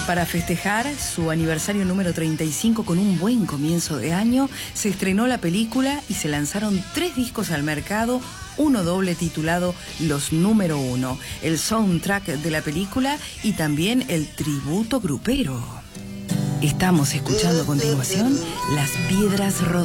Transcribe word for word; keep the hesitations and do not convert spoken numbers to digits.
Para festejar su aniversario número treinta y cinco con un buen comienzo de año, se estrenó la película y se lanzaron tres discos al mercado, uno doble titulado Los Número Uno, el soundtrack de la película y también el tributo grupero. Estamos escuchando a continuación Las Piedras Rodantes.